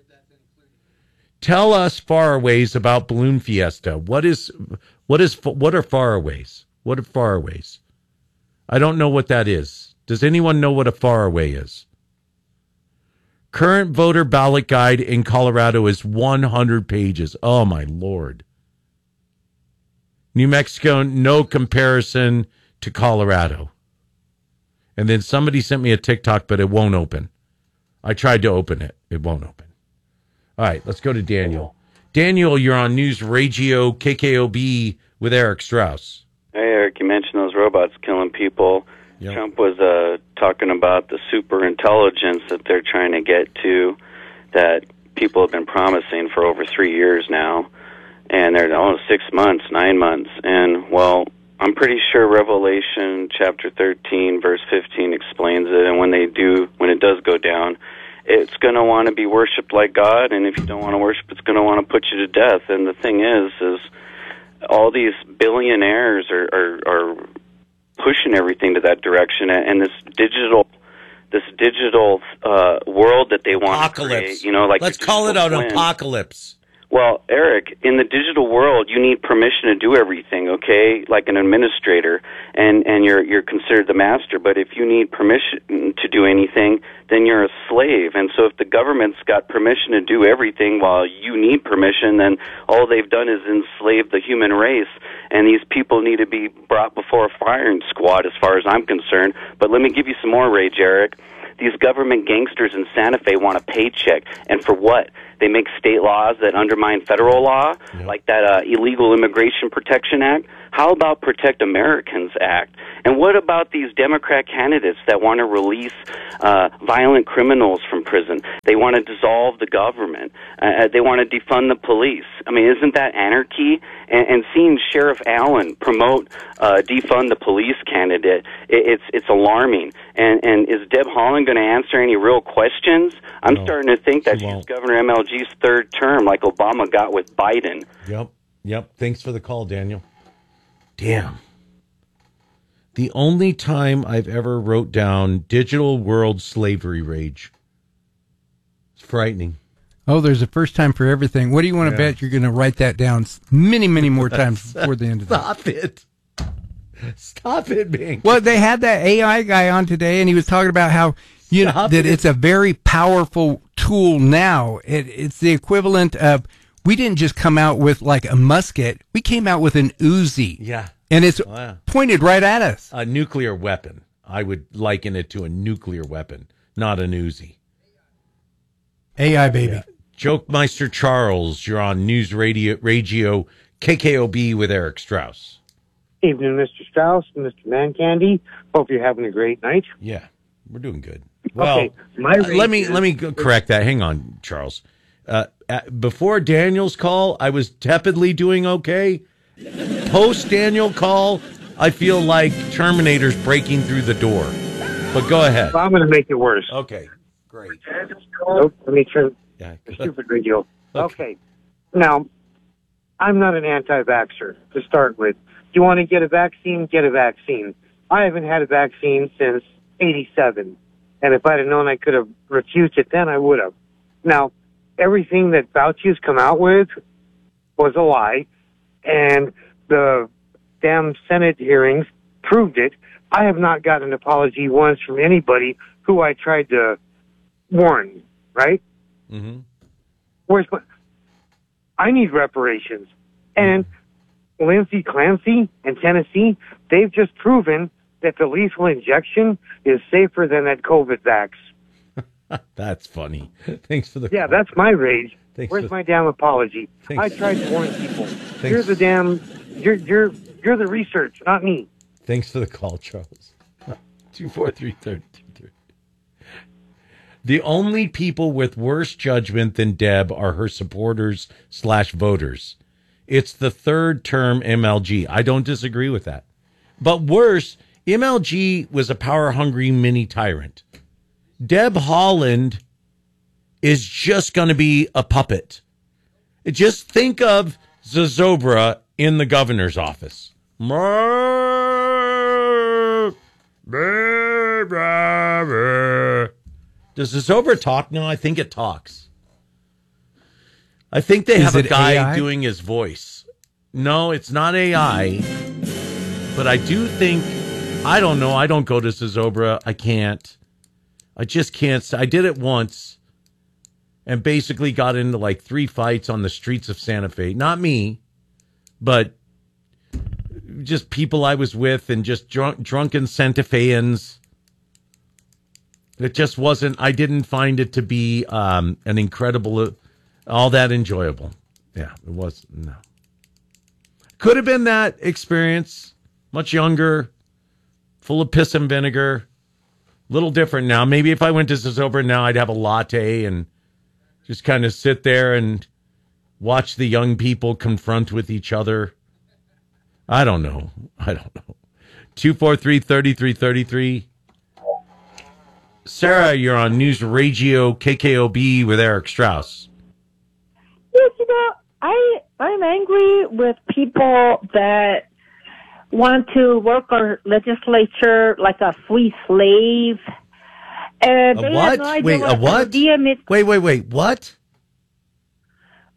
Tell us faraways about Balloon Fiesta. What is, what is, what are faraways? What are faraways? I don't know what that is. Does anyone know what a faraway is? Current voter ballot guide in Colorado is one hundred pages. Oh, my Lord. New Mexico, no comparison to Colorado. And then somebody sent me a TikTok, but it won't open. I tried to open it. It won't open. All right, let's go to Daniel. Daniel, you're on News Radio K K O B with Eric Strauss. Hey, Eric, you mentioned those robots killing people. Yep. Trump was uh, talking about the super intelligence that they're trying to get to that people have been promising for over three years now. And they're almost six months, nine months. And, well, I'm pretty sure Revelation chapter thirteen, verse fifteen explains it. And when they do, when it does go down, it's going to want to be worshipped like God. And if you don't want to worship, it's going to want to put you to death. And the thing is, is all these billionaires are, are, are pushing everything to that direction. And this digital, this digital uh, world that they want apocalypse. to create, you know, like let's call it an apocalypse. Well, Eric, in the digital world, you need permission to do everything, okay? Like an administrator, and, and you're you're considered the master. But if you need permission to do anything, then you're a slave. And so if the government's got permission to do everything while you need permission, then all they've done is enslave the human race. And these people need to be brought before a firing squad as far as I'm concerned. But let me give you some more rage, Eric. These government gangsters in Santa Fe want a paycheck. And for what? They make state laws that undermine federal law, yep. like that uh, Illegal Immigration Protection Act. How about Protect Americans Act? And what about these Democrat candidates that want to release uh, violent criminals from prison? They want to dissolve the government. Uh, they want to defund the police. I mean, isn't that anarchy? And, and seeing Sheriff Allen promote uh, defund the police candidate, it, it's it's alarming. And, and is Deb Haaland going to answer any real questions? I'm no, starting to think that she's won't. Governor M L G's third term, like Obama got with Biden. Yep, yep. Thanks for the call, Daniel. Damn. The only time I've ever wrote down digital world slavery rage. It's frightening. Oh, there's a first time for everything. What do you want to yeah. bet you're going to write that down many, many more times before the end of the day? Stop it. Stop it, Bing. Well, they had that A I guy on today, and he was talking about how you know, that it. it's a very powerful tool now. It, it's the equivalent of, we didn't just come out with like a musket. We came out with an Uzi. Yeah. And it's oh, yeah. pointed right at us. A nuclear weapon. I would liken it to a nuclear weapon, not an Uzi. A I, baby. Yeah. Jokemeister Charles, you're on News Radio, Radio K K O B with Eric Strauss. Evening, Mister Strauss, Mister Mancandy. Hope you're having a great night. Yeah, we're doing good. Well, okay, my uh, let me is- let me correct that. Hang on, Charles. Uh, before Daniel's call, I was tepidly doing okay. Post Daniel call, I feel like Terminator's breaking through the door. But go ahead. Well, I'm going to make it worse. Okay, great. Nope, let me turn yeah. the stupid radio. Okay. okay. Now, I'm not an anti-vaxxer to start with. You want to get a vaccine, get a vaccine. I haven't had a vaccine since eighty-seven. And if I'd have known I could have refused it then, I would have. Now, everything that Fauci's come out with was a lie. And the damn Senate hearings proved it. I have not gotten an apology once from anybody who I tried to warn, right? Mm-hmm. Where's my... I need reparations. And Lindsey Clancy in Tennessee, they've just proven that the lethal injection is safer than that COVID vax. That's funny. Thanks for the Yeah, call. That's my rage. Thanks Where's for... my damn apology? Thanks. I tried to warn people. Thanks. You're the damn... You're, you're, you're the research, not me. Thanks for the call, Charles. two four three, three three. The only people with worse judgment than Deb are her supporters slash voters. It's the third term M L G. I don't disagree with that. But worse, M L G was a power-hungry mini tyrant. Deb Haaland is just going to be a puppet. Just think of Zozobra in the governor's office. Does Zozobra talk now? I think it talks. I think they have a guy A I? doing his voice. No, it's not A I. But I do think, I don't know. I don't go to Zozobra. I can't. I just can't. I did it once and basically got into like three fights on the streets of Santa Fe. Not me, but just people I was with and just drunk, drunken Santa Feans. It just wasn't, I didn't find it to be um, an incredible, all that enjoyable. Yeah, it was, no. Could have been that experience, much younger, full of piss and vinegar, little different now. Maybe if I went to Zozobra now, I'd have a latte and just kind of sit there and watch the young people confront with each other. I don't know. I don't know. two four three, three three three three. Sarah, you're on News Radio K K O B with Eric Strauss. Yes, you know, I, I'm angry with people that want to work our legislature like a free slave. And a they what? have no idea wait, what a what? D M is. Wait, wait, wait. What?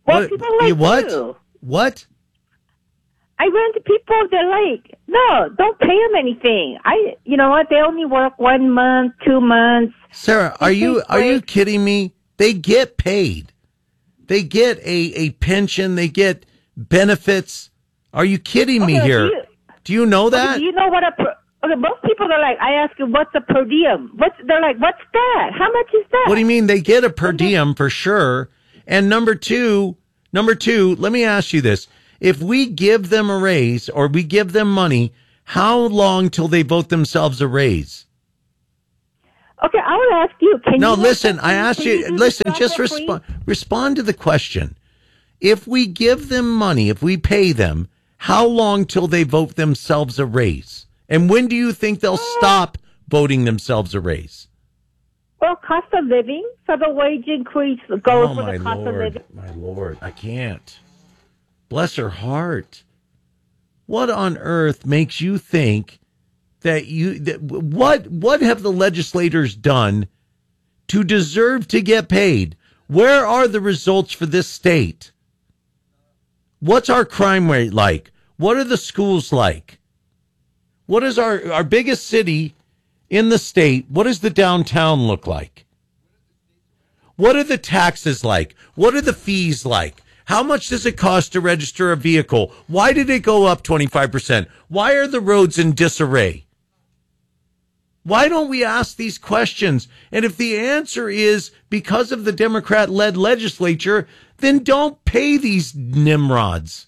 Well, What? people like You what? you. What? I run to people, they're like, no, don't pay them anything. I, you know what, they only work one month, two months. Sarah, are you are you kidding me? They get paid. They get a, a pension. They get benefits. Are you kidding me Okay, here? do you- Do you know Okay, that? do you know what a, per, okay, most people are like, I ask you, what's a per diem? What's, they're like, what's that? How much is that? What do you mean? They get a per diem for sure. And number two, number two, let me ask you this. If we give them a raise or we give them money, how long till they vote themselves a raise? Okay, I want to ask you, can No, you... listen, I asked can you, do listen, this just job for free? respond, respond to the question. If we give them money, if we pay them, how long till they vote themselves a raise? And when do you think they'll stop voting themselves a raise? Well, cost of living, so the wage increase goes Oh, with my the cost of Lord, living. my Lord, I can't. Bless her heart. What on earth makes you think that you, that, what, what have the legislators done to deserve to get paid? Where are the results for this state? What's our crime rate like? What are the schools like? What is our, our biggest city in the state? What does the downtown look like? What are the taxes like? What are the fees like? How much does it cost to register a vehicle? Why did it go up twenty-five percent? Why are the roads in disarray? Why don't we ask these questions? And if the answer is because of the Democrat-led legislature, then don't pay these nimrods.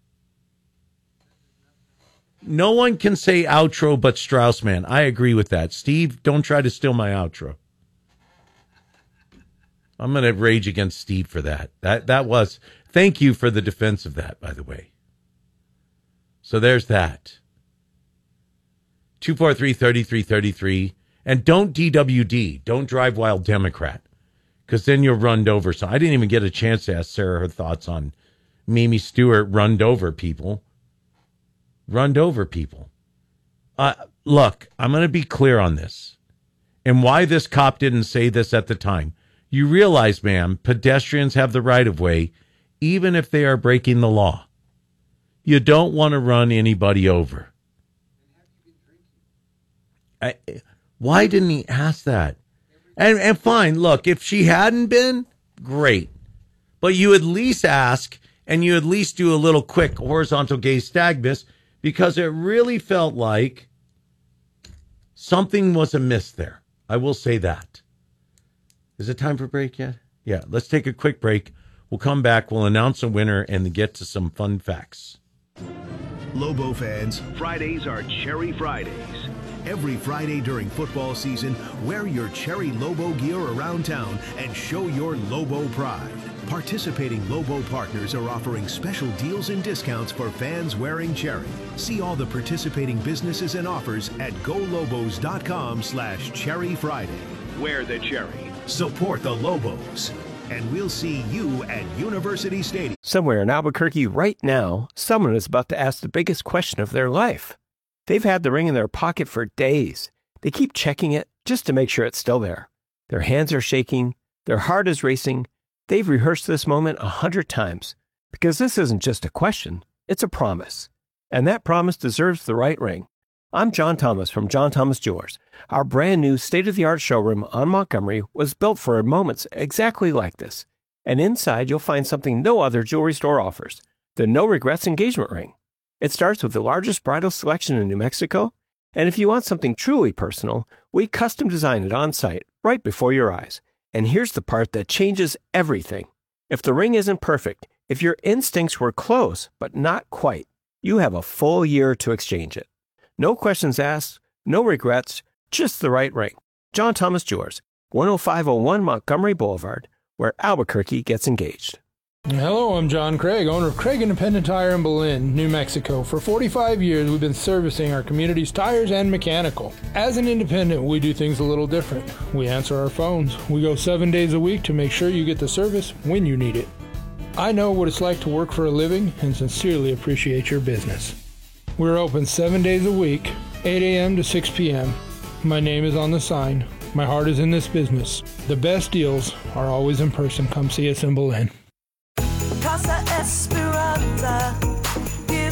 No one can say outro but Straussman. I agree with that. Steve, don't try to steal my outro. I'm going to rage against Steve for that. That that was, thank you for the defense of that, by the way. So there's that. two four three, three three three three. And don't D W D. Don't drive while Democrat. Because then you're runned over. So I didn't even get a chance to ask Sarah her thoughts on Mimi Stewart runned over people. Runned over people. Uh, look, I'm going to be clear on this. And why this cop didn't say this at the time. You realize, ma'am, pedestrians have the right of way, even if they are breaking the law. You don't want to run anybody over. I, why didn't he ask that? And, and fine, look, if she hadn't been, great. But you at least ask, and you at least do a little quick horizontal gaze stag miss, because it really felt like something was amiss there. I will say that. Is it time for break yet? Yeah, let's take a quick break. We'll come back, we'll announce a winner, and get to some fun facts. Lobo fans, Fridays are Cherry Fridays. Every Friday during football season, wear your Cherry Lobo gear around town and show your Lobo pride. Participating Lobo partners are offering special deals and discounts for fans wearing Cherry. See all the participating businesses and offers at golobos.com slash Cherry Friday. Wear the Cherry. Support the Lobos. And we'll see you at University Stadium. Somewhere in Albuquerque right now, someone is about to ask the biggest question of their life. They've had the ring in their pocket for days. They keep checking it just to make sure it's still there. Their hands are shaking. Their heart is racing. They've rehearsed this moment a hundred times because this isn't just a question, it's a promise. And that promise deserves the right ring. I'm John Thomas from John Thomas Jewelers. Our brand new state-of-the-art showroom on Montgomery was built for moments exactly like this. And inside you'll find something no other jewelry store offers, the No Regrets engagement ring. It starts with the largest bridal selection in New Mexico, and if you want something truly personal, we custom design it on site right before your eyes. And here's the part that changes everything. If the ring isn't perfect, if your instincts were close but not quite, you have a full year to exchange it. No questions asked, no regrets, just the right ring. John Thomas Jewelers, one oh five oh one Montgomery Boulevard, where Albuquerque gets engaged. Hello, I'm John Craig, owner of Craig Independent Tire in Belen, New Mexico. For forty-five years, we've been servicing our community's tires and mechanical. As an independent, we do things a little different. We answer our phones. We go seven days a week to make sure you get the service when you need it. I know what it's like to work for a living and sincerely appreciate your business. We're open seven days a week, eight a.m. to six p.m. My name is on the sign. My heart is in this business. The best deals are always in person. Come see us in Belen. Esperanza. Give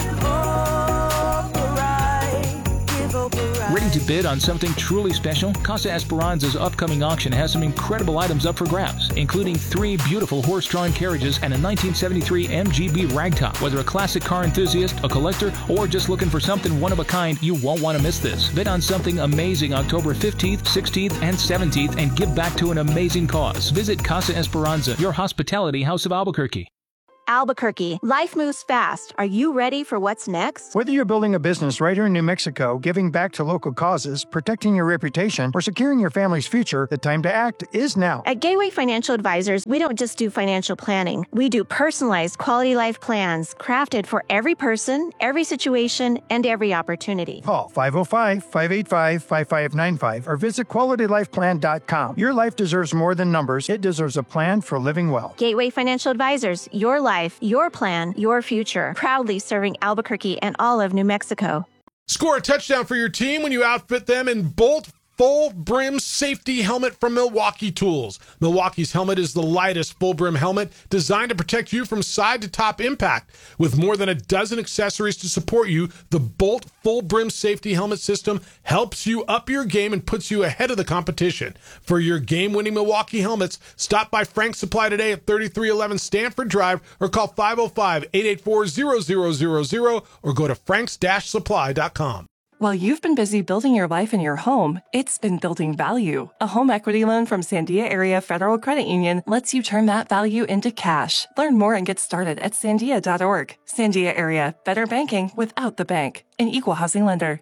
hope a ride. Give hope a ride. Ready to bid on something truly special? Casa Esperanza's upcoming auction has some incredible items up for grabs, including three beautiful horse-drawn carriages and a nineteen seventy-three M G B ragtop. Whether a classic car enthusiast, a collector, or just looking for something one-of-a-kind, you won't want to miss this. Bid on something amazing October fifteenth, sixteenth, and seventeenth and give back to an amazing cause. Visit Casa Esperanza, your hospitality house of Albuquerque. Albuquerque, life moves fast. Are you ready for what's next? Whether you're building a business right here in New Mexico, giving back to local causes, protecting your reputation, or securing your family's future, the time to act is now. At Gateway Financial Advisors, we don't just do financial planning. We do personalized quality life plans crafted for every person, every situation, and every opportunity. Call five oh five, five eight five, five five nine five or visit quality life plan dot com. Your life deserves more than numbers. It deserves a plan for living well. Gateway Financial Advisors, your life. Life, your plan, your future. Proudly serving Albuquerque and all of New Mexico. Score a touchdown for your team when you outfit them in Bolt Full Brim Safety Helmet from Milwaukee Tools. Milwaukee's helmet is the lightest full brim helmet designed to protect you from side to top impact. With more than a dozen accessories to support you, the Bolt Full Brim Safety Helmet system helps you up your game and puts you ahead of the competition. For your game-winning Milwaukee helmets, stop by Frank's Supply today at thirty-three eleven Stanford Drive or call five oh five, eight eight four, zero zero zero zero or go to franks dash supply dot com. While you've been busy building your life and your home, it's been building value. A home equity loan from Sandia Area Federal Credit Union lets you turn that value into cash. Learn more and get started at sandia dot org. Sandia Area, better banking without the bank. An equal housing lender.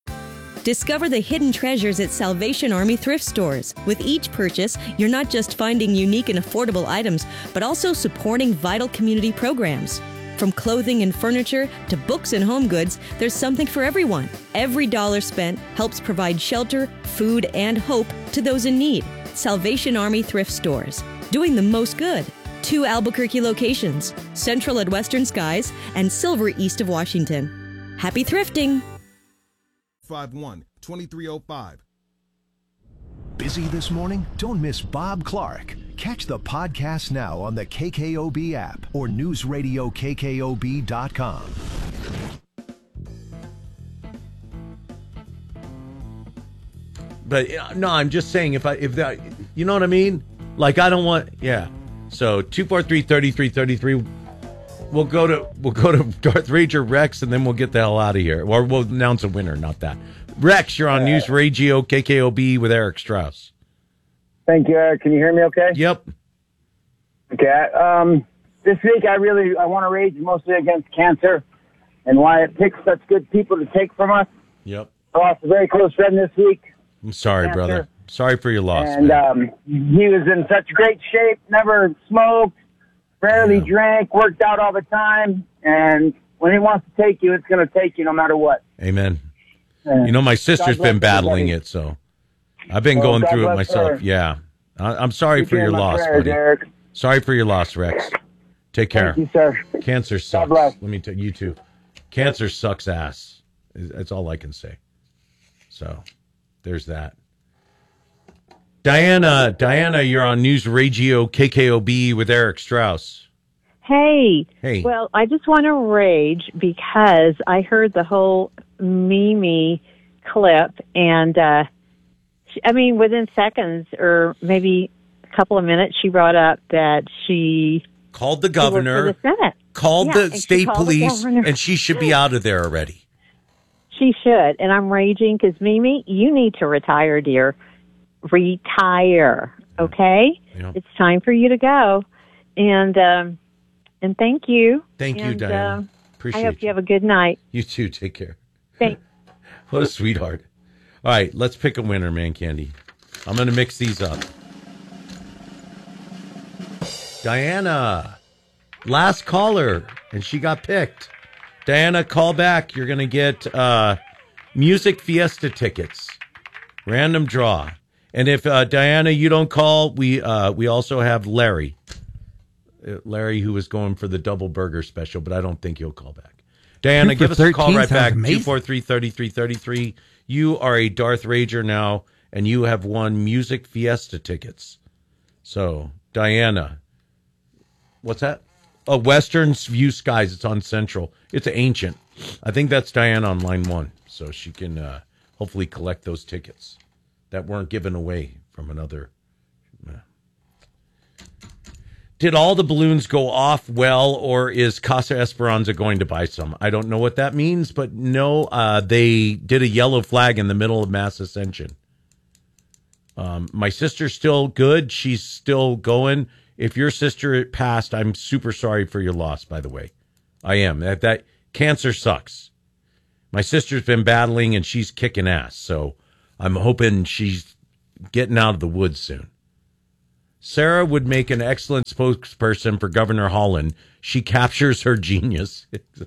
Discover the hidden treasures at Salvation Army thrift stores. With each purchase, you're not just finding unique and affordable items, but also supporting vital community programs. From clothing and furniture to books and home goods, there's something for everyone. Every dollar spent helps provide shelter, food, and hope to those in need. Salvation Army thrift stores, doing the most good. Two Albuquerque locations, Central at Western Skies and Silver east of Washington. Happy thrifting! five one, two three oh five. Busy this morning? Don't miss Bob Clark. Catch the podcast now on the K K O B app or news radio K K O B dot com. But no, I'm just saying if I if that you know what I mean? Like I don't want yeah. So two four three, three three three three. We'll go to we'll go to Darth Ranger Rex and then we'll get the hell out of here. Or we'll announce a winner, not that. Rex, you're on uh, News Radio K K O B with Eric Strauss. Thank you, Eric. Can you hear me okay? Yep. Okay. Um, this week I really I want to rage mostly against cancer and why it picks such good people to take from us. Yep. I lost a very close friend this week. I'm sorry, cancer. brother. Sorry for your loss. And um, he was in such great shape, never smoked, rarely yeah. drank, worked out all the time. And when he wants to take you, it's going to take you no matter what. Amen. And you know, my sister's been battling everybody. it, so I've been well, going God through it myself. Her. Yeah. I, I'm sorry Keep for your loss, prayers, buddy. Eric. Sorry for your loss, Rex. Take care. Thank you, sir. Cancer sucks. Let me tell you too. Cancer sucks ass. That's all I can say. So there's that. Diana, Diana, you're on News Radio K K O B with Eric Strauss. Hey. Hey. Well, I just want to rage because I heard the whole Mimi clip, and uh, she, I mean, within seconds or maybe a couple of minutes, she brought up that she called the governor, the Senate. called yeah, the state called police, the and she should be out of there already. She should, and I'm raging because Mimi, you need to retire, dear. Retire, okay? Yeah. It's time for you to go, and um, and thank you. Thank and, you, Diana. Uh, Appreciate I hope you. you have a good night. You too. Take care. Thanks. What a sweetheart. All right, let's pick a winner, man, Candy. I'm going to mix these up. Diana, last caller, and she got picked. Diana, call back. You're going to get uh, Music Fiesta tickets. Random draw. And if, uh, Diana, you don't call, we uh, we also have Larry. Uh, Larry, who is going for the double burger special, but I don't think he'll call back. Diana, give us a call right back, two four three, three three three three. You are a Darth Rager now, and you have won Music Fiesta tickets. So, Diana, what's that? uh, Western View Skies. It's on Central. It's ancient. I think that's Diana on line one, so she can uh, hopefully collect those tickets that weren't given away from another. Uh. Did all the balloons go off well, or is Casa Esperanza going to buy some? I don't know what that means, but no, uh, they did a yellow flag in the middle of Mass Ascension. Um, my sister's still good. She's still going. If your sister passed, I'm super sorry for your loss, by the way. I am. That, that cancer sucks. My sister's been battling, and she's kicking ass, so I'm hoping she's getting out of the woods soon. Sarah would make an excellent spokesperson for Governor Holland. She captures her genius.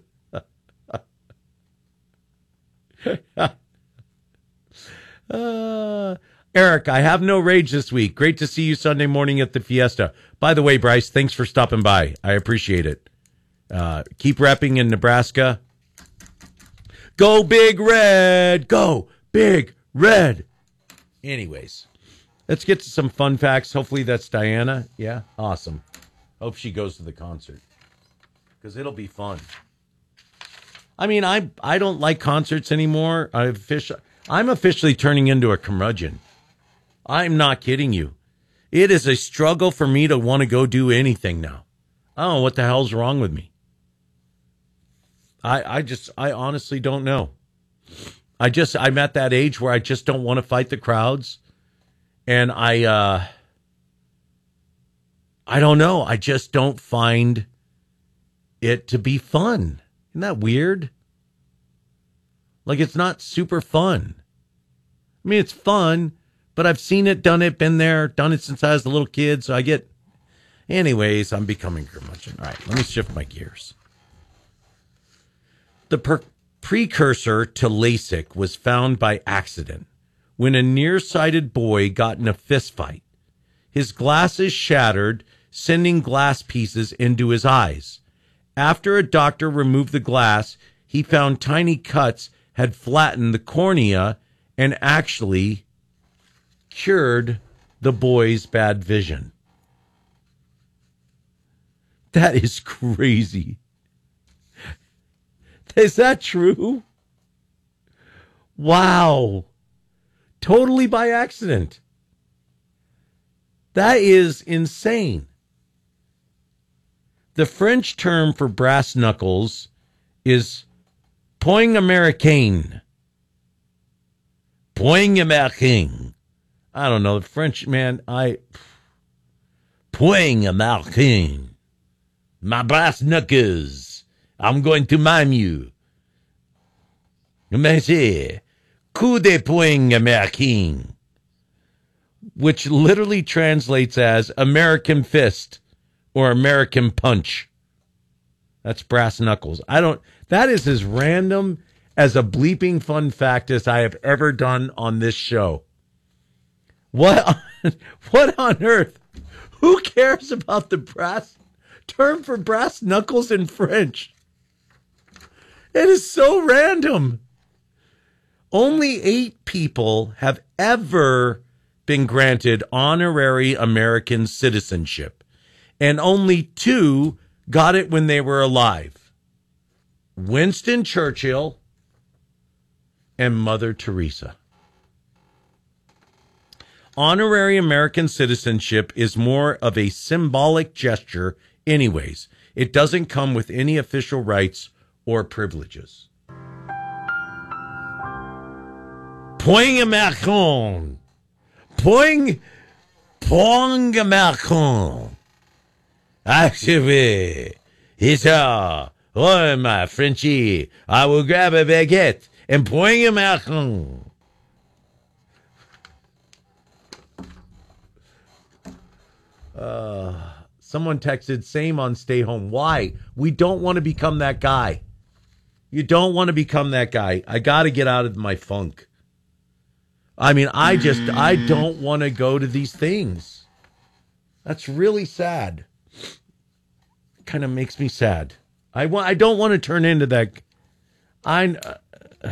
uh, Eric, I have no rage this week. Great to see you Sunday morning at the Fiesta. By the way, Bryce, thanks for stopping by. I appreciate it. Uh, keep repping in Nebraska. Go Big Red. Go Big Red. Anyways. Let's get to some fun facts. Hopefully that's Diana. Yeah, awesome. Hope she goes to the concert because it'll be fun. I mean, I I don't like concerts anymore. I officially, I'm officially turning into a curmudgeon. I'm not kidding you. It is a struggle for me to want to go do anything now. I don't know what the hell's wrong with me. I I just I honestly don't know. I just I'm at that age where I just don't want to fight the crowds. And I, uh, I don't know. I just don't find it to be fun. Isn't that weird? Like, it's not super fun. I mean, it's fun, but I've seen it, done it, been there, done it since I was a little kid. So I get, anyways, I'm becoming curmudgeon. All right, let me shift my gears. The per- precursor to LASIK was found by accident. When a nearsighted boy got in a fistfight, his glasses shattered, sending glass pieces into his eyes. After a doctor removed the glass, he found tiny cuts had flattened the cornea and actually cured the boy's bad vision. That is crazy. Is that true? Wow. Totally by accident. That is insane. The French term for brass knuckles is poing américain. Poing américain. I don't know. The French, man, I... Poing américain. My brass knuckles. I'm going to mime you. Merci. Coup de poing américain, which literally translates as American fist or American punch. That's brass knuckles. I don't, that is as random as a bleeping fun fact as I have ever done on this show. What on, what on earth? Who cares about the brass term for brass knuckles in French? It is so random. Only eight people have ever been granted honorary American citizenship, and only two got it when they were alive. Winston Churchill and Mother Teresa. Honorary American citizenship is more of a symbolic gesture anyways. It doesn't come with any official rights or privileges. Poing Macron. Poing. Poing Macron. Actually, it's a. Oh, my Frenchie. I will grab a baguette and poing Macron. Uh, someone texted, same on Stay Home. Why? We don't want to become that guy. You don't want to become that guy. I got to get out of my funk. I mean, I just, I don't want to go to these things. That's really sad. Kind of makes me sad. I want, I don't want to turn into that. I, uh,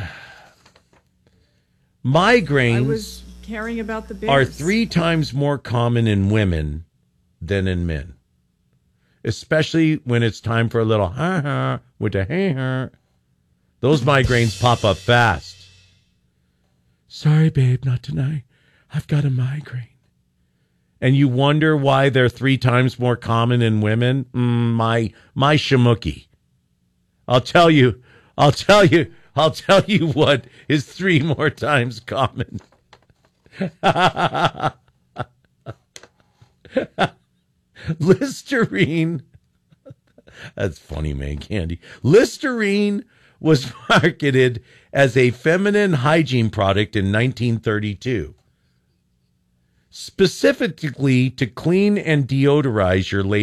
migraines I was caring about the bears. are three times more common in women than in men. especially when it's time for a little ha ha with the hey ha. Those migraines pop up fast. Sorry, babe, not tonight. I've got a migraine. And you wonder why they're three times more common in women? Mm, my my shamuki. I'll tell you, I'll tell you, I'll tell you what is three more times common. Listerine. That's funny, man, Candy. Listerine was marketed as a feminine hygiene product in nineteen thirty-two. Specifically to clean and deodorize your lady.